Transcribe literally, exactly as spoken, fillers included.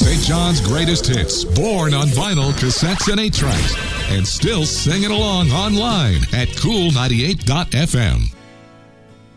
Saint John's greatest hits, born on vinyl, cassettes, and eight tracks, and still singing along online at cool ninety-eight dot f m.